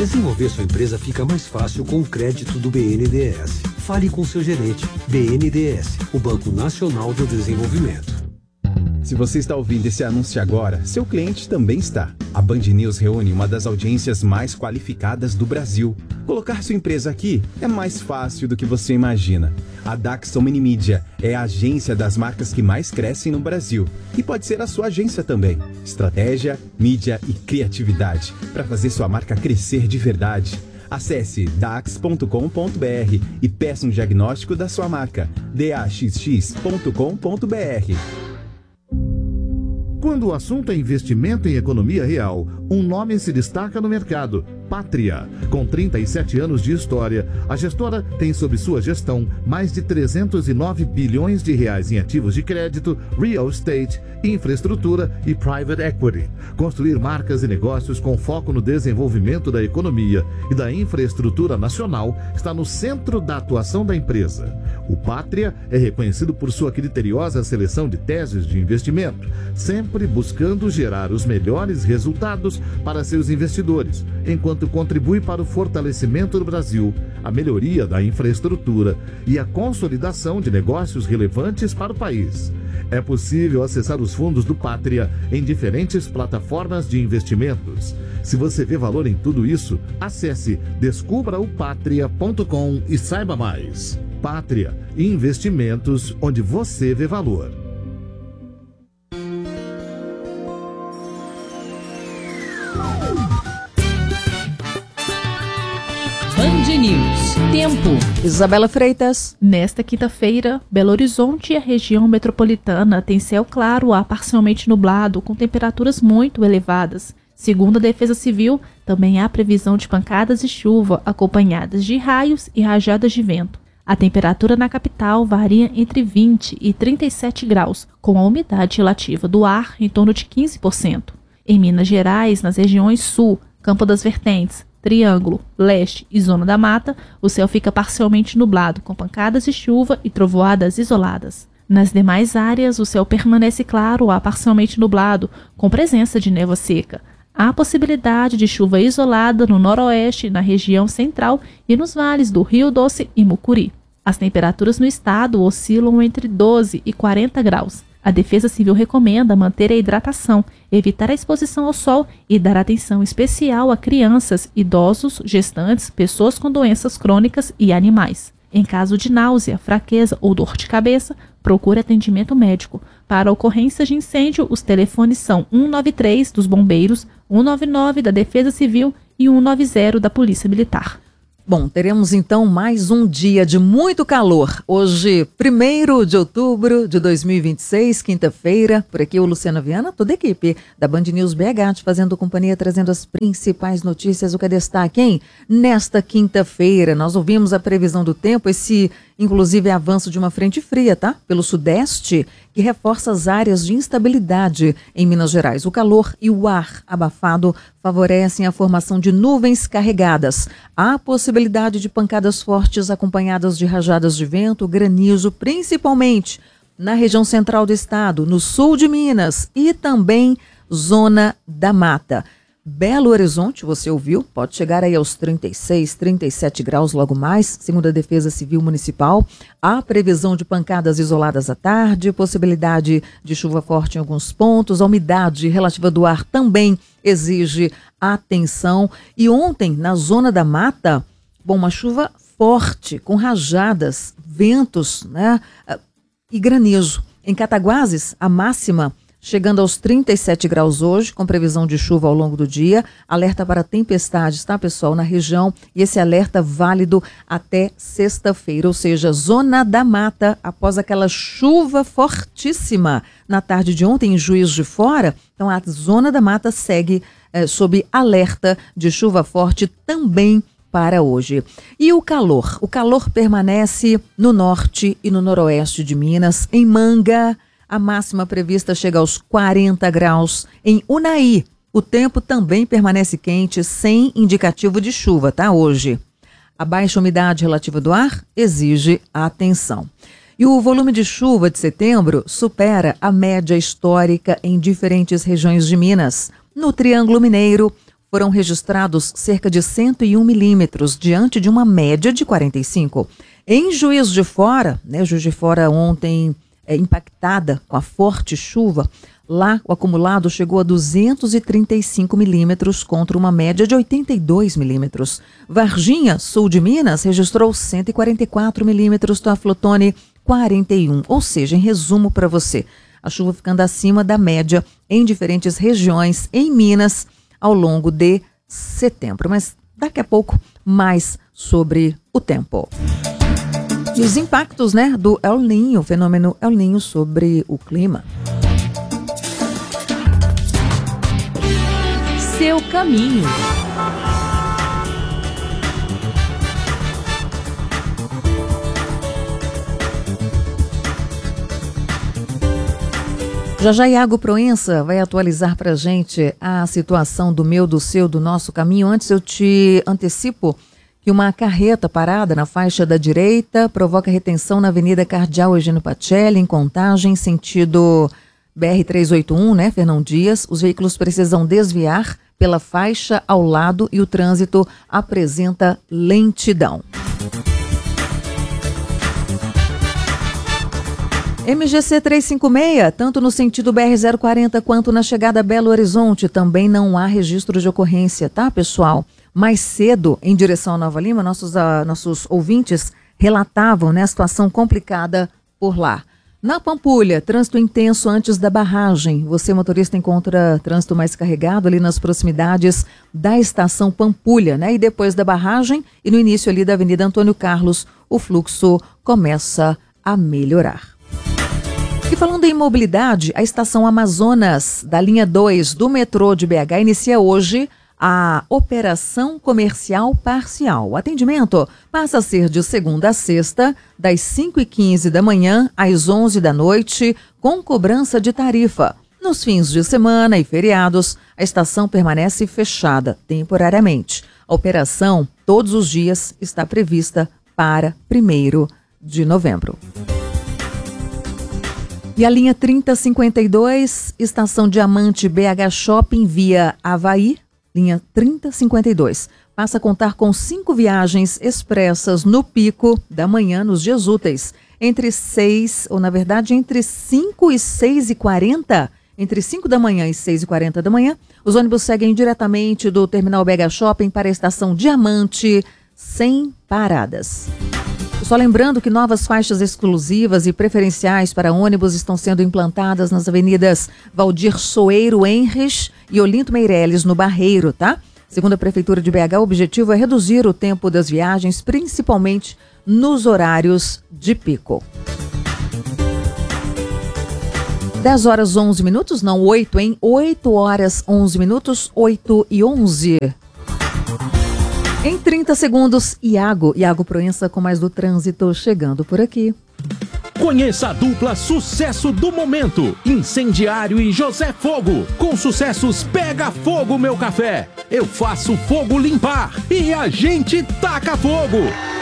Desenvolver sua empresa fica mais fácil com o crédito do BNDES. Fale com seu gerente. BNDES, o Banco Nacional do Desenvolvimento. Se você está ouvindo esse anúncio agora, seu cliente também está. A Band News reúne uma das audiências mais qualificadas do Brasil. Colocar sua empresa aqui é mais fácil do que você imagina. A Daxon Minimídia é a agência das marcas que mais crescem no Brasil. E pode ser a sua agência também. Estratégia, mídia e criatividade para fazer sua marca crescer de verdade. Acesse dax.com.br e peça um diagnóstico da sua marca. daxx.com.br. Quando o assunto é investimento em economia real, um nome se destaca no mercado: Pátria. Com 37 anos de história, a gestora tem sob sua gestão mais de 309 bilhões de reais em ativos de crédito, real estate, infraestrutura e private equity. Construir marcas e negócios com foco no desenvolvimento da economia e da infraestrutura nacional está no centro da atuação da empresa. O Pátria é reconhecido por sua criteriosa seleção de teses de investimento, sempre buscando gerar os melhores resultados para seus investidores, enquanto contribui para o fortalecimento do Brasil, a melhoria da infraestrutura e a consolidação de negócios relevantes para o país. É possível acessar os fundos do Pátria em diferentes plataformas de investimentos. Se você vê valor em tudo isso, acesse descubraopatria.com e saiba mais. Pátria, investimentos onde você vê valor. Band News. Tempo. Isabela Freitas. Nesta quinta-feira, Belo Horizonte e a região metropolitana têm céu claro a parcialmente nublado, com temperaturas muito elevadas. Segundo a Defesa Civil, também há previsão de pancadas de chuva, acompanhadas de raios e rajadas de vento. A temperatura na capital varia entre 20 e 37 graus, com a umidade relativa do ar em torno de 15%. Em Minas Gerais, nas regiões Sul, Campo das Vertentes, Triângulo, Leste e Zona da Mata, o céu fica parcialmente nublado, com pancadas de chuva e trovoadas isoladas. Nas demais áreas, o céu permanece claro a parcialmente nublado, com presença de névoa seca. Há possibilidade de chuva isolada no noroeste, na região central e nos vales do Rio Doce e Mucuri. As temperaturas no estado oscilam entre 12 e 40 graus. A Defesa Civil recomenda manter a hidratação, evitar a exposição ao sol e dar atenção especial a crianças, idosos, gestantes, pessoas com doenças crônicas e animais. Em caso de náusea, fraqueza ou dor de cabeça, procure atendimento médico. Para ocorrências de incêndio, os telefones são 193 dos bombeiros, 199 da Defesa Civil e 190 da Polícia Militar. Bom, teremos então mais um dia de muito calor. Hoje, 1º de outubro de 2026, quinta-feira. Por aqui o Luciano Viana, toda a equipe da Band News BH, te fazendo companhia, trazendo as principais notícias. O que é destaque, hein? Nesta quinta-feira, nós ouvimos a previsão do tempo, inclusive avanço de uma frente fria, tá? Pelo sudeste, que reforça as áreas de instabilidade em Minas Gerais. O calor e o ar abafado favorecem a formação de nuvens carregadas. Há possibilidade de pancadas fortes acompanhadas de rajadas de vento, granizo, principalmente na região central do estado, no sul de Minas e também Zona da Mata. Belo Horizonte, você ouviu, pode chegar aí aos 36, 37 graus logo mais, segundo a Defesa Civil Municipal. Há previsão de pancadas isoladas à tarde, possibilidade de chuva forte em alguns pontos. A umidade relativa do ar também exige atenção. E ontem, na Zona da Mata, uma chuva forte, com rajadas, ventos, né, e granizo. Em Cataguases, a máxima chegando aos 37 graus hoje, com previsão de chuva ao longo do dia. Alerta para tempestades, tá, pessoal, na região. E esse alerta válido até sexta-feira, ou seja, Zona da Mata, após aquela chuva fortíssima na tarde de ontem em Juiz de Fora. Então, a Zona da Mata segue sob alerta de chuva forte também para hoje. E o calor? O calor permanece no norte e no noroeste de Minas, em Manga. A máxima prevista chega aos 40 graus. Em Unai, o tempo também permanece quente, sem indicativo de chuva, tá? Hoje. A baixa umidade relativa do ar exige atenção. E o volume de chuva de setembro supera a média histórica em diferentes regiões de Minas. No Triângulo Mineiro, foram registrados cerca de 101 milímetros, diante de uma média de 45. Em Juiz de Fora, Juiz de Fora ontem impactada com a forte chuva, lá o acumulado chegou a 235 milímetros contra uma média de 82 milímetros. Varginha, sul de Minas, registrou 144 milímetros, Teoflotone 41. Ou seja, em resumo para você, a chuva ficando acima da média em diferentes regiões em Minas ao longo de setembro. Mas daqui a pouco mais sobre o tempo. E os impactos, do El Niño, o fenômeno El Niño sobre o clima. Seu caminho. Já Iago Proença vai atualizar para a gente a situação do meu, do seu, do nosso caminho. Antes eu te antecipo que uma carreta parada na faixa da direita provoca retenção na Avenida Cardeal Eugênio Pacelli, em Contagem, sentido BR-381, Fernão Dias. Os veículos precisam desviar pela faixa ao lado e o trânsito apresenta lentidão. MGC 356, tanto no sentido BR-040 quanto na chegada a Belo Horizonte, também não há registro de ocorrência, tá, pessoal? Mais cedo, em direção a Nova Lima, nossos ouvintes relatavam, a situação complicada por lá. Na Pampulha, trânsito intenso antes da barragem. Você, motorista, encontra trânsito mais carregado ali nas proximidades da estação Pampulha, E depois da barragem e no início ali da Avenida Antônio Carlos, o fluxo começa a melhorar. E falando em mobilidade, a estação Amazonas, da linha 2 do metrô de BH, inicia hoje a operação comercial parcial. O atendimento passa a ser de segunda a sexta, das 5h15 da manhã às 11 da noite, com cobrança de tarifa. Nos fins de semana e feriados, a estação permanece fechada temporariamente. A operação, todos os dias, está prevista para 1º de novembro. E a linha 3052, estação Diamante BH Shopping via Avaí, linha 3052, passa a contar com 5 viagens expressas no pico da manhã nos dias úteis. Entre 5 e 6h40, entre 5 da manhã e 6h40 da manhã, os ônibus seguem diretamente do terminal BH Shopping para a estação Diamante, sem paradas. Só lembrando que novas faixas exclusivas e preferenciais para ônibus estão sendo implantadas nas avenidas Valdir Soeiro Henrich e Olinto Meireles, no Barreiro, tá? Segundo a Prefeitura de BH, o objetivo é reduzir o tempo das viagens, principalmente nos horários de pico. 10 horas 11 minutos, não 8, hein? 8 horas 11 minutos, 8 e 11. Em 30 segundos, Iago Proença com mais do trânsito chegando por aqui. Conheça a dupla sucesso do momento, Incendiário e José Fogo. Com sucessos Pega Fogo Meu Café, Eu Faço Fogo Limpar e A Gente Taca Fogo.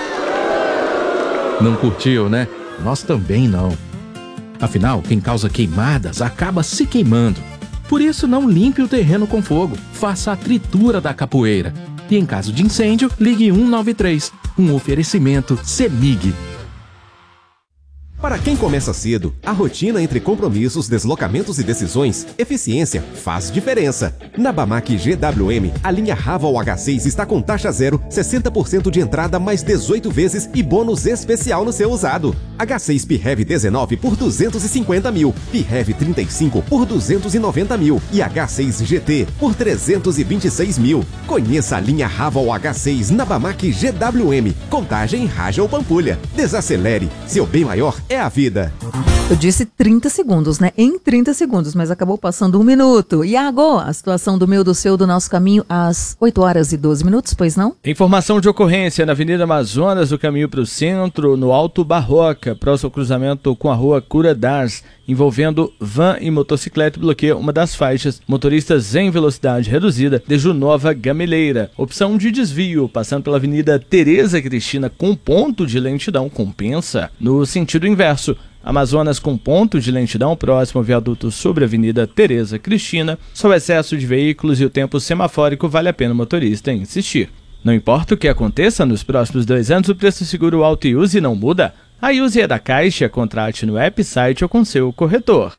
Não curtiu, né? Nós também não. Afinal, quem causa queimadas acaba se queimando. Por isso, não limpe o terreno com fogo. Faça a tritura da capoeira. E em caso de incêndio, ligue 193. Um oferecimento CEMIG. Para quem começa cedo, a rotina entre compromissos, deslocamentos e decisões, eficiência faz diferença. Na Bamac GWM, a linha Raval H6 está com taxa zero, 60% de entrada mais 18 vezes e bônus especial no seu usado. H6 PHEV 19 por 250 mil, PHEV 35 por 290 mil e H6 GT por 326 mil. Conheça a linha Raval H6 na Bamac GWM, Contagem, Raja ou Pampulha. Desacelere, seu bem maior é a vida. Eu disse 30 segundos, Em 30 segundos, mas acabou passando 1 minuto. Iago, a situação do meu, do seu, do nosso caminho às 8 horas e 12 minutos, pois não? Informação de ocorrência na Avenida Amazonas, do caminho para o centro, no Alto Barroca, próximo ao cruzamento com a rua Cura d'Ars, envolvendo van e motocicleta, bloqueia uma das faixas. Motoristas em velocidade reduzida desde o Nova Gameleira. Opção de desvio, passando pela Avenida Tereza Cristina com ponto de lentidão, compensa. No sentido inverso, Amazonas com ponto de lentidão próximo ao viaduto sobre a Avenida Tereza Cristina. Sob excesso de veículos e o tempo semafórico, vale a pena o motorista insistir. Não importa o que aconteça nos próximos 2 anos, o preço do seguro Auto Use não muda. A Use é da Caixa, contrate no app, site ou com seu corretor.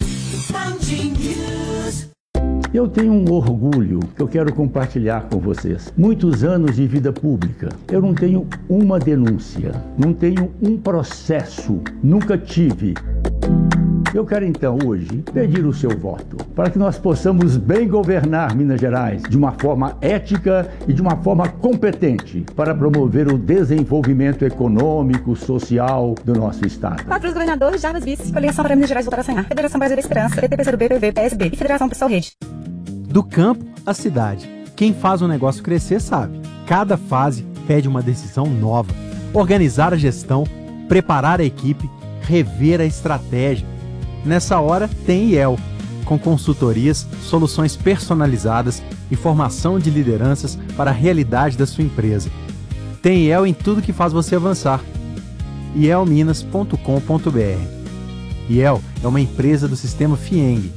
Eu tenho um orgulho que eu quero compartilhar com vocês. Muitos anos de vida pública. Eu não tenho uma denúncia, não tenho um processo, nunca tive. Eu quero então hoje pedir o seu voto para que nós possamos bem governar Minas Gerais de uma forma ética e de uma forma competente para promover o desenvolvimento econômico, social do nosso estado. Quatro governadores, Jarbas Vice, Coligação para Minas Gerais voltar a sonhar, Federação Brasil da Esperança, PT, PCdoB, PV, PSB e Federação Pessoal Rede. Do campo à cidade, quem faz o negócio crescer sabe. Cada fase pede uma decisão nova. Organizar a gestão, preparar a equipe, rever a estratégia. Nessa hora tem IEL, com consultorias, soluções personalizadas e formação de lideranças para a realidade da sua empresa. Tem IEL em tudo que faz você avançar. ielminas.com.br. IEL é uma empresa do sistema FIENG.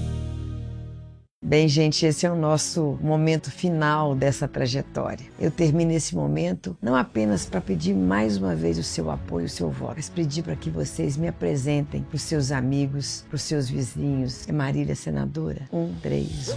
Bem, gente, esse é o nosso momento final dessa trajetória. Eu termino esse momento não apenas para pedir mais uma vez o seu apoio, o seu voto, mas pedir para que vocês me apresentem para os seus amigos, para os seus vizinhos. É Marília, senadora? 1, 3,